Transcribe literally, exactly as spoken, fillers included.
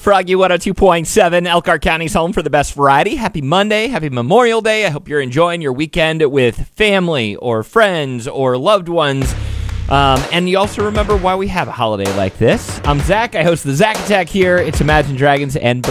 Froggy one oh two point seven, Elkhart County's home for the best variety. Happy Monday. Happy Memorial Day. I hope you're enjoying your weekend with family or friends or loved ones. Um, and you also remember why we have a holiday like this. I'm Zach. I host the Zach Attack here. It's Imagine Dragons and